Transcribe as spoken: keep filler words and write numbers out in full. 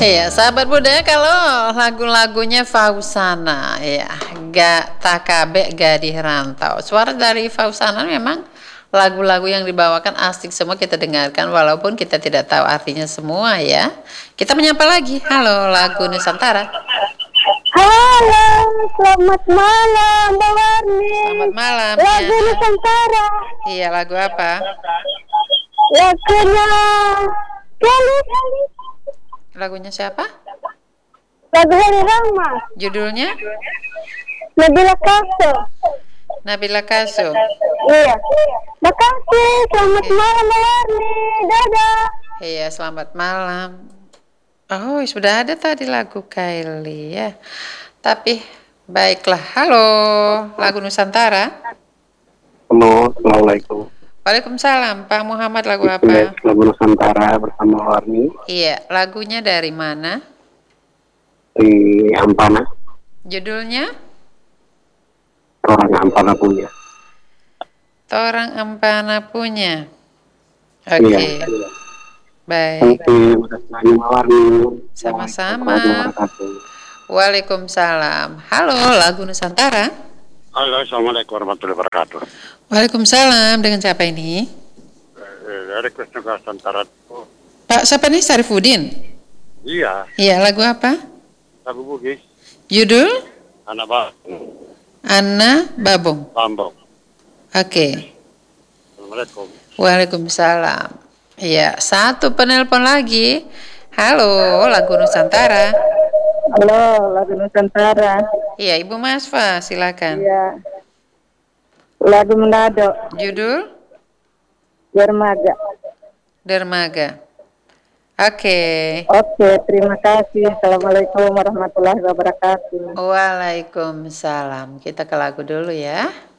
Iya, sahabat budaya kalau lagu-lagunya Fauzana ya, gak takabe gadih rantau. Suara dari Fauzana memang lagu-lagu yang dibawakan asik semua kita dengarkan walaupun kita tidak tahu artinya semua ya. Kita menyapa lagi. Halo, lagu Nusantara. Halo, selamat malam, Mbak Warni. Selamat malam. Lagu Ya. Nusantara. Iya, lagu apa? Lagunya Kelly. Lagunya siapa? Lagu Heri Rama. Judulnya Nabila Kaso. Nabila Kaso. Iya. Makasih. Selamat Oke. malam, Mbak Warni. Dadah. Iya, selamat malam. Oh, sudah ada tadi lagu Kylie ya. Tapi baiklah. Halo, lagu Nusantara. Halo, Assalamualaikum. Waalaikumsalam, Pak Muhammad, lagu Les apa? Lagu Nusantara bersama Warni Iya, lagunya dari mana? di Ampana. Judulnya Orang Ampana punya. Torang Ampana Punya. Oke, Iya. baik. Oke, udah nanya Warni. Sama-sama. Assalamualaikum warahmatullahi wabarakatuh. Waalaikumsalam. Halo, lagu Nusantara. Halo, Assalamualaikum warahmatullahi wabarakatuh. Waalaikumsalam, dengan siapa ini? Eh, Dari Krisna Nusantara. Oh, Pak, siapa nih? Sarifudin? iya, Iya, lagu apa? lagu Bugis, Judul? anak bang, Anna Babong. Bambang. Oke. Assalamualaikum. Waalaikumsalam. Iya, satu penelpon lagi. Halo, lagu Nusantara. Halo, lagu Nusantara. Iya, Ibu Masfa, silakan. Iya. Lagu Menado. Judul Dermaga. Dermaga. Oke. Oke, terima kasih. Assalamualaikum warahmatullahi wabarakatuh. Waalaikumsalam. Kita ke lagu dulu ya.